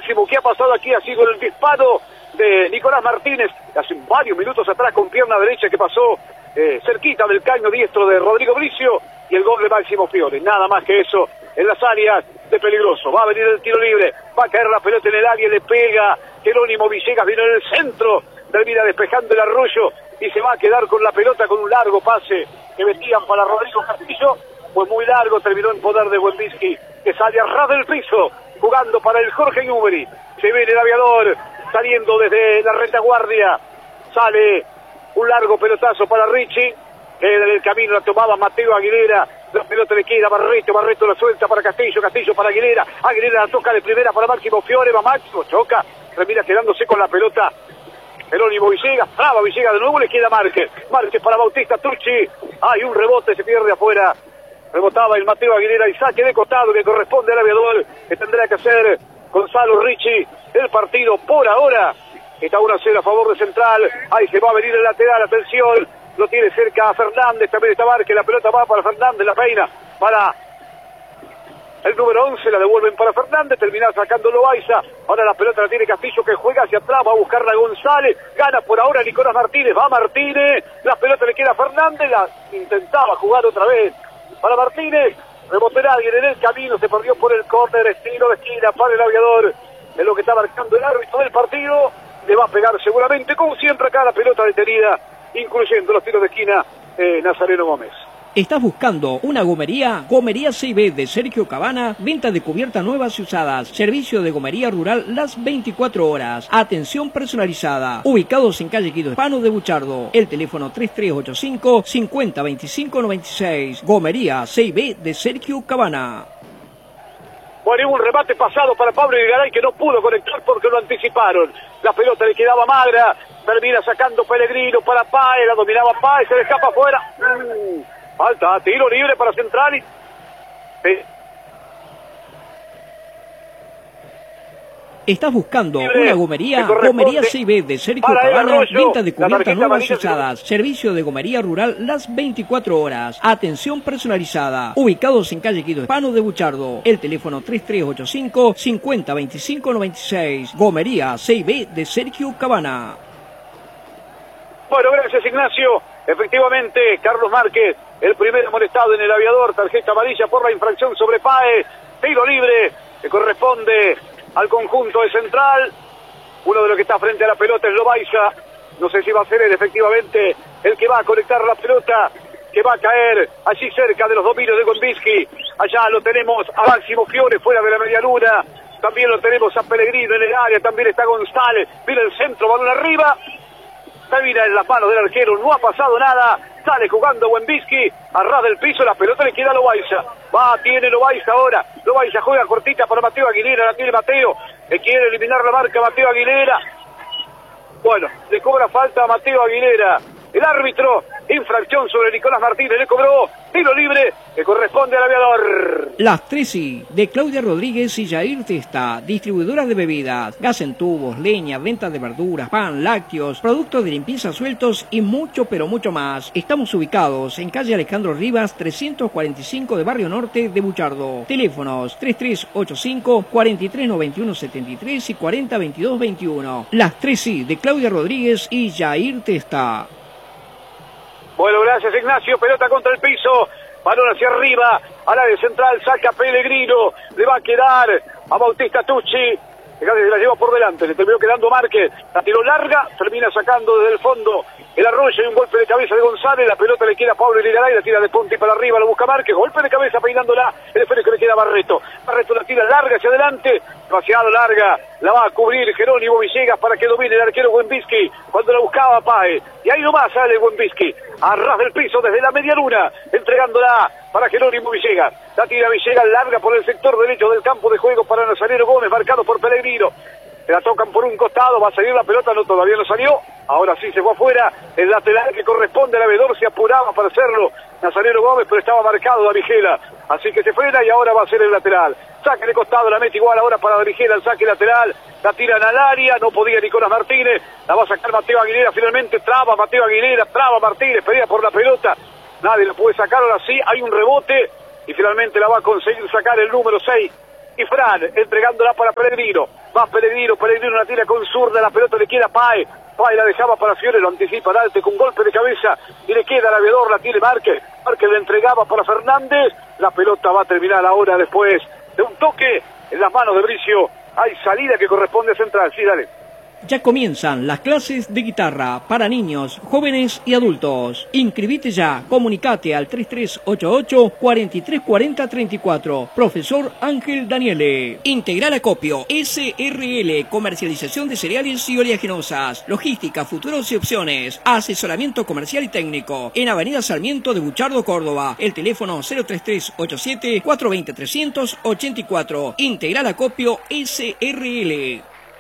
máximo que ha pasado aquí ha sido el disparo de Nicolás Martínez, hace varios minutos atrás con pierna derecha que pasó cerquita del caño diestro de Rodrigo Bricio, y el gol de Máximo Fiore. Nada más que eso en las áreas de Peligroso. Va a venir el tiro libre, va a caer la pelota en el área, le pega Jerónimo Villegas, viene en el centro, termina despejando el Arroyo y se va a quedar con la pelota con un largo pase que metían para Rodrigo Castillo. Fue muy largo, terminó en poder de Wenbiski, que sale a ras del piso, jugando para el Jorge Newbery. Se viene el Aviador, saliendo desde la retaguardia, sale un largo pelotazo para Richie, que en el camino la tomaba Mateo Aguilera, la pelota le queda a Barreto, Barreto la suelta para Castillo, Castillo para Aguilera, Aguilera la toca de primera para Máximo Fiore, va Máximo, choca, termina quedándose con la pelota Jerónimo Villegas, traba Villegas de nuevo, le queda Márquez, Márquez para Bautista Tucci, hay un rebote, se pierde afuera, rebotaba el Mateo Aguilera y saque de costado que corresponde al Aviador, que tendrá que hacer Gonzalo Richie. El partido por ahora está 1-0 a favor de Central. Ahí se va a venir el lateral, atención, lo tiene cerca a Fernández, también está Márquez, la pelota va para Fernández, la peina para el número 11, la devuelven para Fernández, termina sacando Loaiza, ahora la pelota la tiene Castillo que juega hacia atrás, va a buscarla a González, gana por ahora Nicolás Martínez, va Martínez, la pelota le queda a Fernández, la intentaba jugar otra vez para Martínez, rebote alguien en el camino, se perdió por el córner, estilo de esquina para el Aviador, es lo que está marcando el árbitro del partido, le va a pegar seguramente, como siempre acá la pelota detenida, incluyendo los tiros de esquina, Nazareno Gómez. ¿Estás buscando una gomería? Gomería C&B de Sergio Cabana, venta de cubiertas nuevas y usadas, servicio de gomería rural las 24 horas, atención personalizada, ubicados en calle Guido Hispano de Buchardo, el teléfono 3385 50 25 96, gomería C&B de Sergio Cabana. Bueno, hubo un remate pasado para Pablo Irigaray que no pudo conectar porque lo anticiparon. La pelota le quedaba magra, termina sacando Pellegrino para Páez, la dominaba Páez, se le escapa afuera. Falta, tiro libre para Central y... ¿Estás buscando una gomería? Gomería C&B de Sergio Cabana, venta de cubiertas nuevas y usadas, servicio de gomería rural las 24 horas, atención personalizada, ubicados en calle Guido Hispano de Buchardo, el teléfono 3385 50 25 96, gomería C&B de Sergio Cabana. Bueno, gracias Ignacio. Efectivamente, Carlos Márquez, el primer amonestado en el Aviador, tarjeta amarilla por la infracción sobre Páez, tiro libre que corresponde al conjunto de Central. Uno de los que está frente a la pelota es Loaiza, no sé si va a ser él efectivamente el que va a conectar la pelota, que va a caer allí cerca de los dominios de Wenbiski. Allá lo tenemos a Máximo Fiore fuera de la media luna, también lo tenemos a Pellegrino en el área, también está González, viene el centro, balón arriba, termina en las manos del arquero, no ha pasado nada, sale jugando Wenbiski, a ras del piso, la pelota le queda a Loaiza, tiene Loaiza ahora, Loaiza juega cortita para Mateo Aguilera, la tiene Mateo, le quiere eliminar la marca Mateo Aguilera, bueno, le cobra falta a Mateo Aguilera, el árbitro, infracción sobre Nicolás Martínez, le cobró tiro libre que corresponde al Aviador. Las 3i de Claudia Rodríguez y Jair Testa, distribuidoras de bebidas, gas en tubos, leña, venta de verduras, pan, lácteos, productos de limpieza sueltos y mucho pero mucho más. Estamos ubicados en calle Alejandro Rivas 345 de Barrio Norte de Buchardo. Teléfonos 3385 4391 73 y 4022 21. Las 3i de Claudia Rodríguez y Jair Testa. Bueno, gracias Ignacio, pelota contra el piso, balón hacia arriba, al área central, saca Pellegrino, le va a quedar a Bautista Tucci, se la lleva por delante, le terminó quedando Márquez, la tiró larga, termina sacando desde el fondo el Arroyo y un golpe de cabeza de González, la pelota le queda a Pablo Irigaray, la tira de punta y para arriba, lo busca Márquez, golpe de cabeza peinándola, el esférico le queda a Barreto, Barreto la tira larga hacia adelante, demasiado larga, la va a cubrir Jerónimo Villegas para que domine el arquero Wenbiski, cuando la buscaba Páez, y ahí nomás sale Wenbiski, a ras del piso desde la media luna, entregándola para Jerónimo Villegas, la tira Villegas larga por el sector derecho del campo de juego para Nazareno Gómez, marcado por Pellegrino, se la tocan por un costado, va a salir la pelota, no, todavía no salió, ahora sí se fue afuera, el lateral que corresponde al Avedor se apuraba para hacerlo, Nazareno Gómez, pero estaba marcado Davigela, así que se frena y ahora va a ser el lateral, saque de costado, la mete igual ahora para Davigela, el saque lateral, la tiran al área, no podía Nicolás Martínez, la va a sacar Mateo Aguilera, finalmente traba Mateo Aguilera, traba Martínez, pedía por la pelota, nadie la puede sacar, ahora sí, hay un rebote, y finalmente la va a conseguir sacar el número 6, y Fran entregándola para Pellegrino. Va Pellegrino la tira con zurda, la pelota le queda a Pae. Pae la dejaba para Fiore, lo anticipa Dante con golpe de cabeza y le queda al aviador, la tiene Márquez. Márquez le entregaba para Fernández. La pelota va a terminar ahora después de un toque en las manos de Bricio. Hay salida que corresponde a Central. Sí, dale. Ya comienzan las clases de guitarra para niños, jóvenes y adultos. Inscribite ya, comunicate al 3388-434034. Profesor Ángel Daniele. Integral Acopio, SRL, comercialización de cereales y oleaginosas, logística, futuros y opciones, asesoramiento comercial y técnico. En Avenida Sarmiento de Buchardo, Córdoba. El teléfono 03387-420-384. Integral Acopio, SRL.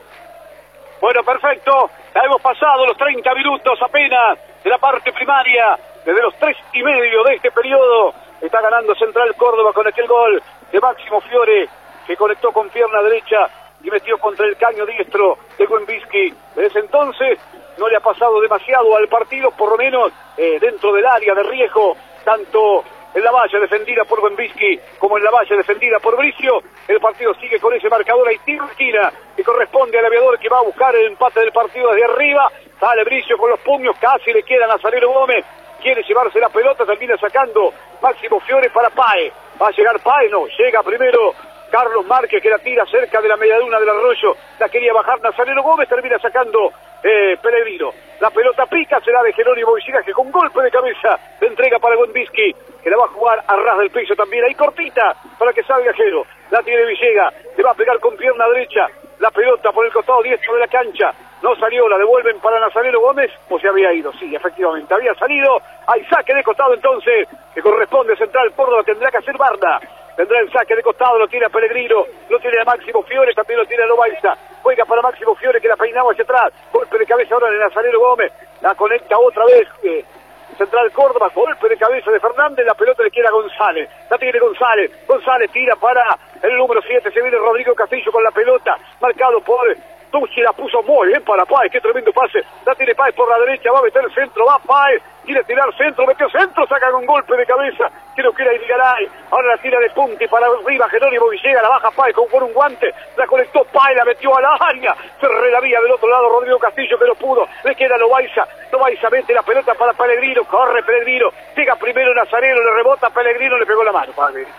Bueno, perfecto. Ya hemos pasado los 30 minutos apenas de la parte primaria. Desde los 3:30 de este periodo está ganando Central Córdoba con aquel gol de Máximo Fiore, que conectó con pierna derecha y metió contra el caño diestro de Wembisky. Desde entonces no le ha pasado demasiado al partido, por lo menos dentro del área de riesgo, tanto en la valla defendida por Wembisky como en la valla defendida por Bricio. El partido sigue con ese marcador. Hay tiro de esquina que corresponde al aviador, que va a buscar el empate del partido desde arriba. Sale Bricio con los puños, casi le queda a Nazareno Gómez. Quiere llevarse la pelota, termina sacando Máximo Fiore para Pae. Va a llegar Pae, no, llega primero Carlos Márquez, que la tira cerca de la medialuna del arroyo. La quería bajar Nazareno Gómez, termina sacando Pellegrino. La pelota pica, será de Jerónimo Villegas, que con golpe de cabeza le entrega para Wembisky, que la va a jugar a ras del piso también. Ahí cortita para que salga Jero. La tiene Villegas, le va a pegar con pierna derecha. La pelota por el costado diestro de la cancha. No salió, la devuelven para Nazareno Gómez, o se había ido. Sí, efectivamente, había salido. Hay saque de costado entonces, que corresponde a Central Córdoba. Tendrá que hacer Barda. Tendrá el saque de costado, lo tiene a Pellegrino, lo tiene a Máximo Fiore, también lo tiene a Loaiza. Juega para Máximo Fiore, que la peinaba hacia atrás. Golpe de cabeza ahora de Nazareno Gómez. La conecta otra vez Central Córdoba. Golpe de cabeza de Fernández. La pelota le queda a González. La tiene González. González tira para el número 7. Se viene Rodrigo Castillo con la pelota. Marcado por Tucci, la puso muy bien para Páez. Qué tremendo pase. La tiene Páez por la derecha. Va a meter el centro. Va Páez. Quiere tirar centro. Metió centro. Saca con golpe de cabeza. Creo que era Irigaray. Ahora la tira de punta y para arriba Jerónimo Villegas. La baja Páez con un guante. La conectó Páez. La metió a la área. Cerré la vía del otro lado. Rodrigo Castillo, que no pudo. Le queda Loaiza. Loaiza mete la pelota para Pellegrino. Corre Pellegrino. Llega primero Nazareno. Le rebota Pellegrino. Le pegó la mano.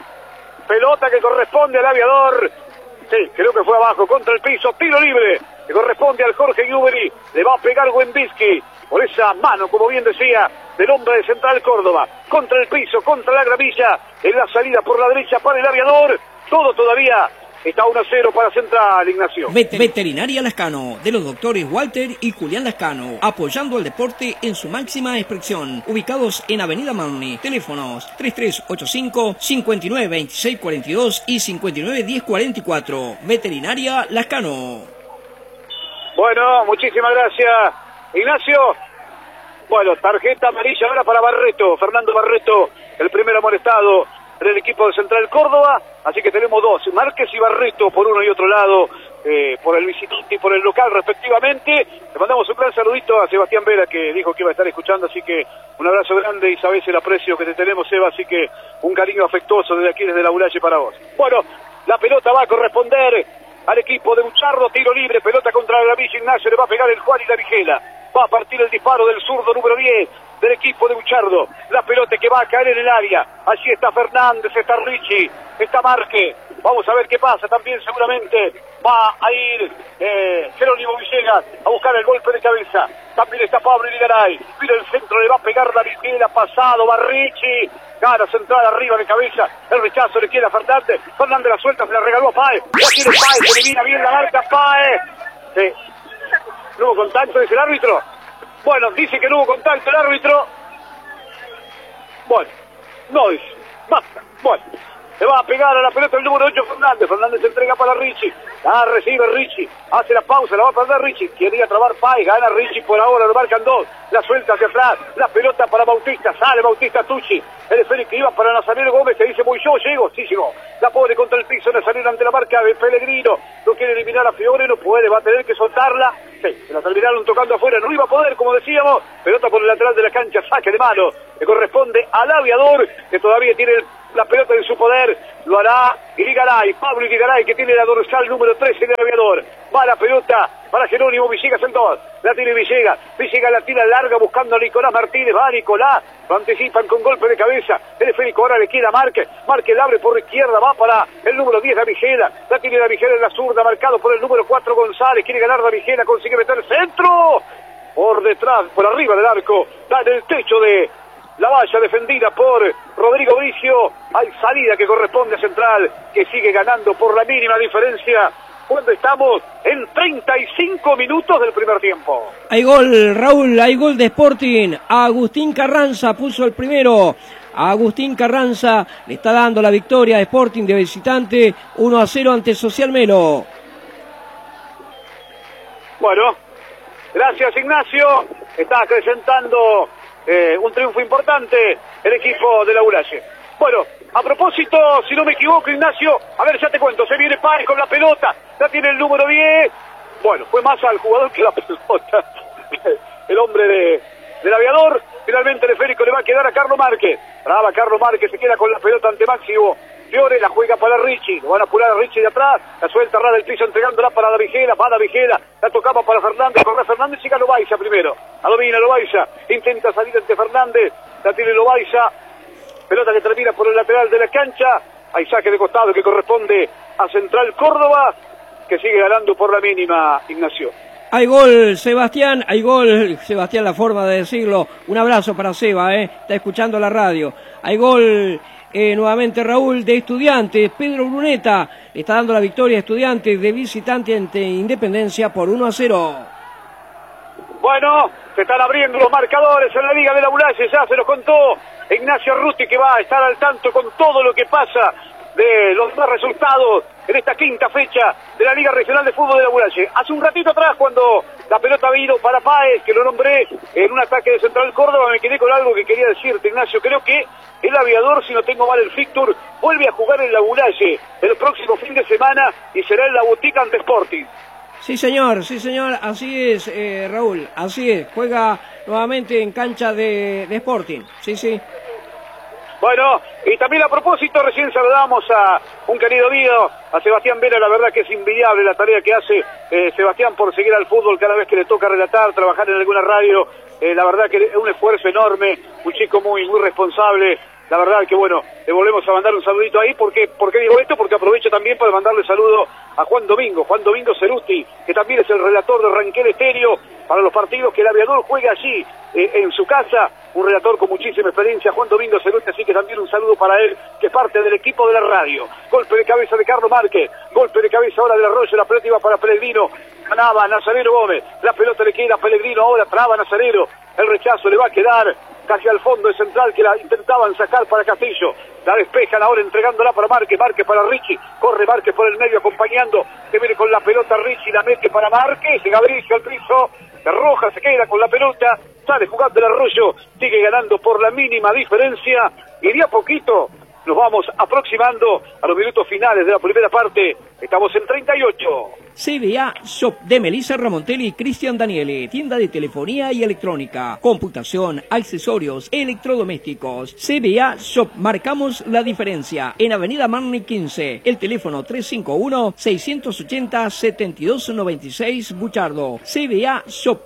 Pelota que corresponde al aviador. Sí, creo que fue abajo, contra el piso, tiro libre, que corresponde al Jorge Newbery. Le va a pegar Wembisky por esa mano, como bien decía, del hombre de Central Córdoba. Contra el piso, contra la gramilla, en la salida por la derecha para el aviador. Todo todavía está 1-0 para Central, Ignacio. Veterinaria Lascano, de los doctores Walter y Julián Lascano, apoyando al deporte en su máxima expresión. Ubicados en Avenida Mauni. Teléfonos 3385-592642 y 591044. Veterinaria Lascano. Bueno, muchísimas gracias, Ignacio. Bueno, tarjeta amarilla ahora para Barreto, Fernando Barreto, el primero amonestado en el equipo de Central Córdoba, así que tenemos dos, Márquez y Barreto por uno y otro lado, por el visitante y por el local respectivamente. Le mandamos un gran saludito a Sebastián Vera, que dijo que iba a estar escuchando, así que un abrazo grande y sabés el aprecio que te tenemos, Seba, así que un cariño afectuoso desde aquí, desde la Ulaye para vos. Bueno, la pelota va a corresponder al equipo de Buchardo, tiro libre, pelota contra la Villa Ignacio, le va a pegar el Juan y la Vigela. Va a partir el disparo del zurdo número 10 del equipo de Buchardo. La pelota que va a caer en el área. Allí está Fernández, está Richie, está Márquez. Vamos a ver qué pasa. También seguramente va a ir Jerónimo Villegas a buscar el golpe de cabeza. También está Pablo Irigaray. Mira el centro, le va a pegar la Vigela. Pasado, va Richie. Gana Central arriba de cabeza. El rechazo le queda a Fernández. Fernández la suelta, se la regaló a Páez. Ya tiene Páez, se elimina bien la marca Páez. Sí. ¿No hubo contacto, dice el árbitro? Bueno, dice que no hubo contacto el árbitro. Bueno, no dice. Basta. Bueno, le va a pegar a la pelota el número 8 Fernández. Fernández se entrega para Richie. Recibe Richie. Hace la pausa, la va a perder Richie. Quería trabar Páez. Gana Richie por ahora, lo marcan dos. La suelta hacia atrás. La pelota para Bautista. Sale Bautista Tucci. El esférico que iba para Nazareno Gómez, que dice, voy yo, llego. Sí llegó. La pobre contra el piso. Nazareno ante la marca de Pellegrino. No quiere eliminar a Fiore, no puede. Va a tener que soltarla. Sí, se la terminaron tocando afuera. No iba a poder, como decíamos. Pelota por el lateral de la cancha. Saque de mano. Que corresponde al aviador, que todavía tiene la pelota en su poder, lo hará Irigaray, Pablo Irigaray, que tiene la dorsal número 13 del Aviador. Va la pelota para Jerónimo Villegas el 2, la tiene Villegas la tira larga buscando a Nicolás Martínez, va Nicolás, lo anticipan con golpe de cabeza, el esférico ahora le queda Márquez la abre por izquierda, va para el número 10 Davigela, la tiene Davigela en la zurda, marcado por el número 4 González, quiere ganar Davigela, consigue meter el centro, por detrás, por arriba del arco, da en el techo de la valla defendida por Rodrigo Bricio. Hay salida que corresponde a Central, que sigue ganando por la mínima diferencia cuando estamos en 35 minutos del primer tiempo. Hay gol, Raúl, hay gol de Sporting. Agustín Carranza puso el primero. Agustín Carranza le está dando la victoria a Sporting de visitante 1-0 ante Social Melo. Bueno, gracias Ignacio. Está acrecentando un triunfo importante el equipo de la Ulaye. Bueno, a propósito, si no me equivoco, Ignacio, a ver, ya te cuento, se viene Páez con la pelota, ya tiene el número 10. Bueno, fue más al jugador que la pelota. El hombre del Aviador. Finalmente el esférico le va a quedar a Carlos Márquez. Brava Carlos Márquez, se queda con la pelota ante Máximo Fiore, la juega para Richie, lo van a apurar a Richie de atrás, la suelta ras del piso entregándola para Davigela, va Davigela, la tocaba para Fernández, corre Fernández, llega Loaiza primero, la domina Loaiza, intenta salir ante Fernández, la tiene Loaiza, pelota que termina por el lateral de la cancha, hay saque de costado que corresponde a Central Córdoba, que sigue ganando por la mínima, Ignacio. Hay gol, Sebastián, hay gol, Sebastián, la forma de decirlo, un abrazo para Seba, está escuchando la radio, hay gol. Nuevamente Raúl de Estudiantes, Pedro Bruneta le está dando la victoria a Estudiantes de visitante ante Independencia por 1-0. Bueno, se están abriendo los marcadores en la Liga de la Ulaye, ya se los contó Ignacio Rusti, que va a estar al tanto con todo lo que pasa de los dos resultados en esta quinta fecha de la Liga Regional de Fútbol de la Ulaye. Hace un ratito atrás, cuando la pelota ha ido para Páez, que lo nombré en un ataque de Central Córdoba, me quedé con algo que quería decirte, Ignacio. Creo que el Aviador, si no tengo mal el fixture, vuelve a jugar en la Ulaye el próximo fin de semana y será en la Botica ante Sporting. Sí señor, así es, Raúl, así es, juega nuevamente en cancha de Sporting, sí. Bueno, y también a propósito, recién saludamos a un querido amigo, a Sebastián Vera. La verdad que es invidiable la tarea que hace Sebastián por seguir al fútbol cada vez que le toca relatar, trabajar en alguna radio. La verdad que es un esfuerzo enorme, un chico muy responsable. La verdad que bueno, le volvemos a mandar un saludito ahí. ¿Por qué digo esto? Porque aprovecho también para mandarle saludo a Juan Domingo Ceruti, que también es el relator de Ranquel Estéreo para los partidos que el Aviador juega allí en su casa. Un relator con muchísima experiencia, Juan Domingo Ceruti, así que también un saludo para él, que es parte del equipo de la radio. Golpe de cabeza de Carlos Márquez, golpe de cabeza ahora del Arroyo, la pelota iba para Pellegrino, ganaba Nazareno Gómez, la pelota le queda a Pellegrino, ahora traba Nazareno, el rechazo le va a quedar casi al fondo de Central, que la intentaban sacar para Castillo, la despejan ahora entregándola para Márquez para Richie, corre Márquez por el medio acompañando, que viene con la pelota Richie, la mete para Márquez, Gabricio al piso, de Roja se queda con la pelota, sale jugando el Arroyo, sigue ganando por la mínima diferencia, y de a poquito nos vamos aproximando a los minutos finales de la primera parte. Estamos en 38. CBA Shop de Melissa Ramontelli y Cristian Daniele, tienda de telefonía y electrónica, computación, accesorios, electrodomésticos. CBA Shop, marcamos la diferencia. En Avenida Marney 15, el teléfono 351-680-7296, Buchardo. CBA Shop.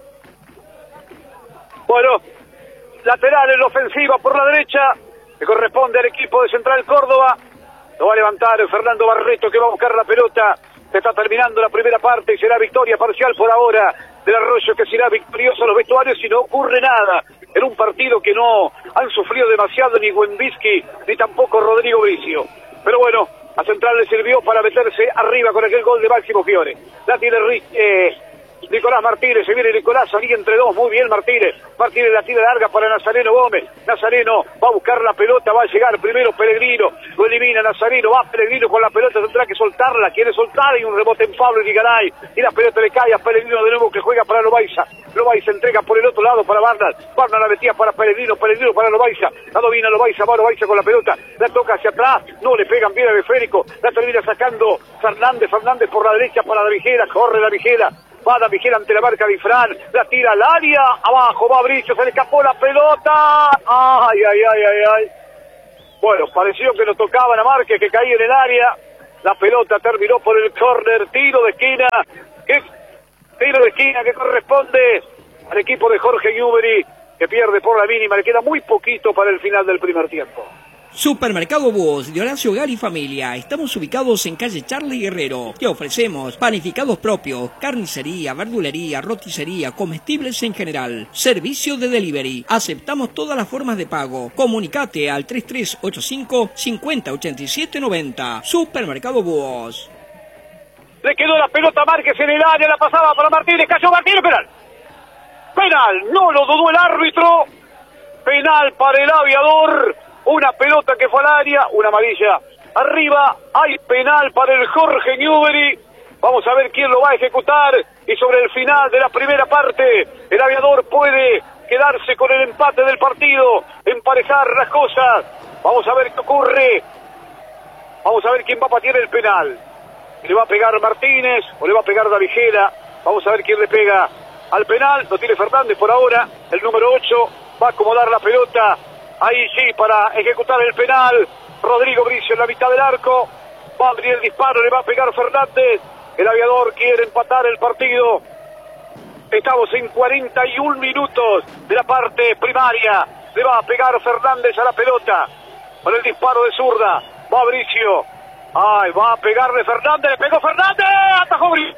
Bueno, lateral en la ofensiva por la derecha, que corresponde al equipo de Central Córdoba. Lo va a levantar Fernando Barreto, que va a buscar la pelota. Se está terminando la primera parte y será victoria parcial por ahora del Arroyo, que será victorioso a los vestuarios si no ocurre nada en un partido que no han sufrido demasiado ni Wenbiski ni tampoco Rodrigo Bricio. Pero bueno, a Central le sirvió para meterse arriba con aquel gol de Máximo Fiore. La tiene Nicolás Martínez, se viene Nicolás, salía entre dos, muy bien Martínez la tira larga para Nazareno Gómez, Nazareno va a buscar la pelota, va a llegar primero Pellegrino, lo elimina Nazareno, va Pellegrino con la pelota, tendrá que soltarla, quiere soltar, y un rebote en Pablo Irigaray, y la pelota le cae a Pellegrino de nuevo, que juega para Loaiza entrega por el otro lado para Barnard la metía para Pellegrino para Loaiza, la domina Loaiza, va Loaiza con la pelota, la toca hacia atrás, no le pegan bien al esférico, la termina sacando Fernández por la derecha para Davigela, corre Davigela, va Davigela ante la marca de Ifrán, la tira al área, abajo va Bricio, se le escapó la pelota, ay. Bueno, pareció que lo tocaban a Márquez, que caía en el área. La pelota terminó por el córner, tiro de esquina. Tiro de esquina que corresponde al equipo de Jorge Newbery, que pierde por la mínima. Le queda muy poquito para el final del primer tiempo. Supermercado Búhos de Horacio Gal y Familia. Estamos ubicados en calle Charlie Guerrero. Te ofrecemos panificados propios, carnicería, verdulería, roticería, comestibles en general. Servicio de delivery. Aceptamos todas las formas de pago. Comunicate al 3385 5087 90. Supermercado Búhos. Le quedó la pelota a Márquez en el área, la pasaba para Martínez, cayó Martínez, penal. Penal, no lo dudó el árbitro. Penal para el Aviador. Una pelota que fue al área, una amarilla. Arriba hay penal para el Jorge Newbery. Vamos a ver quién lo va a ejecutar. Y sobre el final de la primera parte, el Aviador puede quedarse con el empate del partido, emparejar las cosas. Vamos a ver qué ocurre. Vamos a ver quién va a patear el penal. ¿Le va a pegar Martínez o le va a pegar Davigera? Vamos a ver quién le pega al penal. Lo tiene Fernández por ahora, el número 8. Va a acomodar la pelota. Ahí sí, para ejecutar el penal. Rodrigo Bricio en la mitad del arco. Va a abrir el disparo, le va a pegar Fernández. El Aviador quiere empatar el partido. Estamos en 41 minutos de la parte primaria. Le va a pegar Fernández a la pelota. Con el disparo de zurda. Va Bricio. Ay, va a pegarle Fernández. Le pegó Fernández. Atajó Bricio.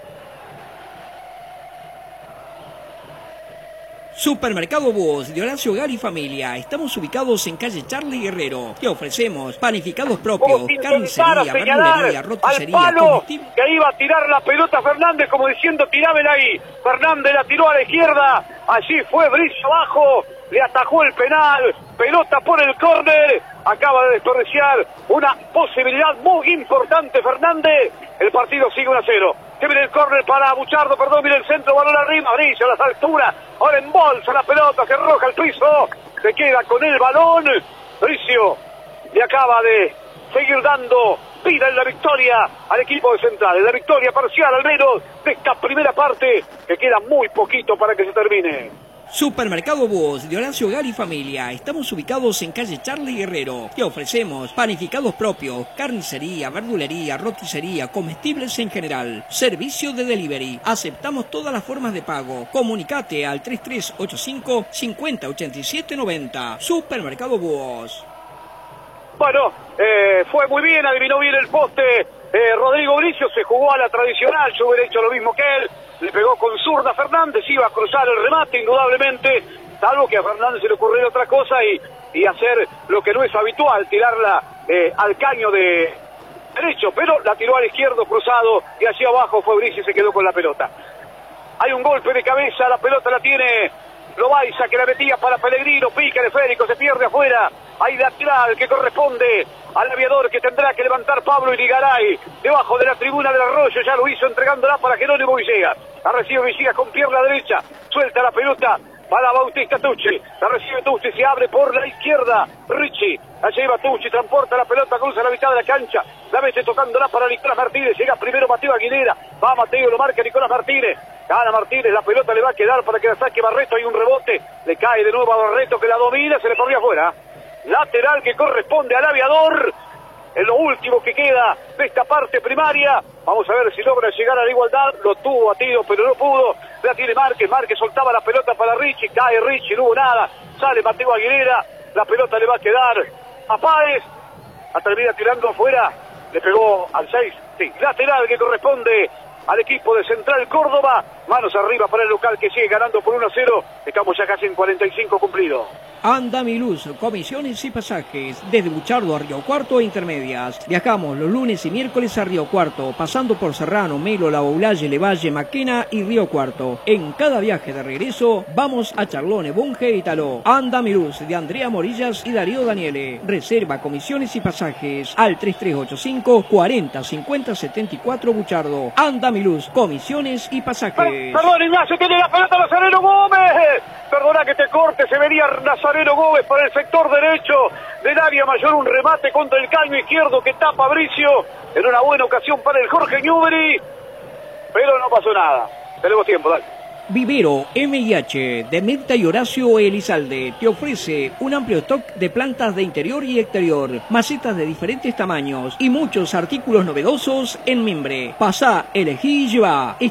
Supermercado Búhos de Horacio Gal y Familia. Estamos ubicados en calle Charlie Guerrero. Te ofrecemos panificados propios, carnicería, verdulería, roticería, al palo que iba a tirar la pelota Fernández, como diciendo tirámela ahí. Fernández la tiró a la izquierda. Allí fue Bricio abajo. Le atajó el penal. Pelota por el córner. Acaba de desperdiciar una posibilidad muy importante Fernández. El partido sigue 1-0. Que viene el córner para Buchardo, mire el centro, balón arriba, Bricio a las alturas. Ahora embolsa la pelota, se arroja al piso. Se queda con el balón. Bricio le acaba de seguir dando vida en la victoria al equipo de Central. En la victoria parcial al menos de esta primera parte, que queda muy poquito para que se termine. Supermercado Búhos de Horacio Gal y Familia. Estamos ubicados en calle Charlie Guerrero. Te ofrecemos panificados propios, carnicería, verdulería, roticería, comestibles en general. Servicio de delivery. Aceptamos todas las formas de pago. Comunicate al 3385 5087 90. Supermercado Búhos. Bueno, fue muy bien, adivinó bien el poste. Rodrigo Bricio se jugó a la tradicional, yo hubiera hecho lo mismo que él. Le pegó con zurda Fernández, iba a cruzar el remate indudablemente, salvo que a Fernández se le ocurrió otra cosa y hacer lo que no es habitual, tirarla al caño de derecho, pero la tiró al izquierdo cruzado y hacia abajo fue Bricio y se quedó con la pelota. Hay un golpe de cabeza, la pelota la tiene Loaiza, que la metía para Pellegrino, pica de Federico, se pierde afuera. Hay lateral que corresponde al Aviador, que tendrá que levantar Pablo Irigaray debajo de la tribuna del Arroyo. Ya lo hizo entregándola para Jerónimo Villegas. La recibe Villegas con pierna derecha, suelta la pelota para Bautista Tucci. La recibe Tucci, se abre por la izquierda Ricci, la lleva Tucci, transporta la pelota, cruza la mitad de la cancha, la mete tocándola para Nicolás Martínez. Llega primero Mateo Aguilera, va Mateo, lo marca Nicolás Martínez. Gana Martínez, la pelota le va a quedar para que la saque Barreto. Hay un rebote, le cae de nuevo a Barreto, que la domina, se le corrió afuera. Lateral que corresponde al Aviador. En lo último que queda de esta parte primaria. Vamos a ver si logra llegar a la igualdad. Lo tuvo batido, pero no pudo. La tiene Márquez, Márquez soltaba la pelota para Ricci, cae Ricci, no hubo nada. Sale Mateo Aguilera, la pelota le va a quedar a Páez. La termina tirando afuera, le pegó al 6. Sí, lateral que corresponde al equipo de Central Córdoba. Manos arriba para el local, que sigue ganando por 1-0. Estamos ya casi en 45 cumplido. Andamiluz, comisiones y pasajes. Desde Buchardo a Río Cuarto e Intermedias. Viajamos los lunes y miércoles a Río Cuarto, pasando por Serrano, Melo, La Boulaye, Levalle, Maquena y Río Cuarto. En cada viaje de regreso, vamos a Charlone, Bunge y Taló. Andamiluz, de Andrea Morillas y Darío Daniele. Reserva comisiones y pasajes al 3385 40 50 74 Buchardo. Andamiluz, comisiones y pasajes. Perdón, Ignacio, tiene la pelota Nazareno Gómez. Perdona que te corte, se venía Nazareno Gómez por el sector derecho del área mayor, un remate contra el caño izquierdo que tapa Bricio. En una buena ocasión para el Jorge Newbery, pero no pasó nada. Tenemos tiempo, dale. Vivero M&H de Mirta y Horacio Elizalde te ofrece un amplio stock de plantas de interior y exterior, macetas de diferentes tamaños y muchos artículos novedosos en mimbre. Pasá, elegí y llevá.